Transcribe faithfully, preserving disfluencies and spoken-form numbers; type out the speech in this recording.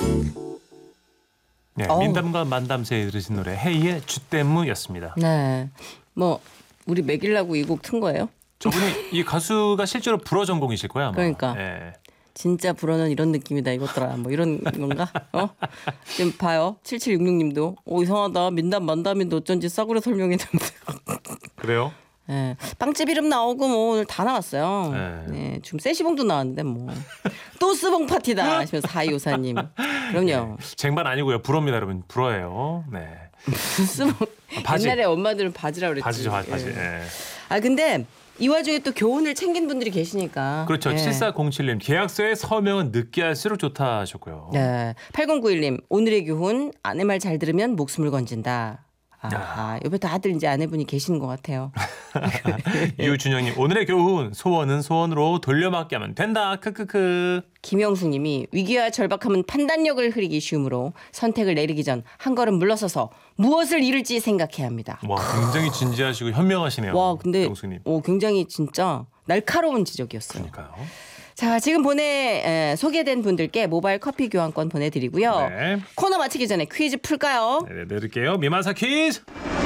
네, 어우. 민담과 만담 사이에 들으신 노래 헤이의 주댐무였습니다. 네. 뭐 우리 먹이려고 이 곡 튼 거예요? 저분이 이 가수가 실제로 불어 전공이실 거야 아마. 그러니까. 예. 진짜 불어는 이런 느낌이다 이것들아 뭐 이런 건가? 어? 지금 봐요. 칠칠육육 님도 오 이상하다. 민담 만담인데 어쩐지 싸구려 설명했는데. 그래요? 네. 빵집 이름 나오고 뭐 오늘 다 나왔어요. 네. 네. 지금 세시봉도 나왔는데 뭐. 또 스봉 파티다 하시면서 사이오사님. 그럼요. 쟁반 아니고요. 불어입니다 여러분. 불어예요. 네. 스봉. 아, 바지. 옛날에 엄마들은 바지라 그랬지. 바지죠 바지. 바지. 예. 예. 아 근데 이 와중에 또 교훈을 챙긴 분들이 계시니까. 그렇죠. 예. 칠사공칠 님 계약서에 서명은 늦게 할수록 좋다 하셨고요. 네. 팔공구일 님 오늘의 교훈 아내 말 잘 들으면 목숨을 건진다. 아, 옆에 다들 이제 아내분이 계시는 것 같아요. 유준영님 오늘의 교훈 소원은 소원으로 돌려막기 하면 된다. 크크크. 김영숙님이 위기와 절박함은 판단력을 흐리기 쉬우므로 선택을 내리기 전 한 걸음 물러서서 무엇을 잃을지 생각해야 합니다. 와 굉장히 진지하시고 현명하시네요. 와 근데 영수님. 오, 굉장히 진짜 날카로운 지적이었어요. 그러니까요. 자 지금 보내 에, 소개된 분들께 모바일 커피 교환권 보내드리고요. 네. 코너 마치기 전에 퀴즈 풀까요? 네, 내드릴게요. 미마사 퀴즈.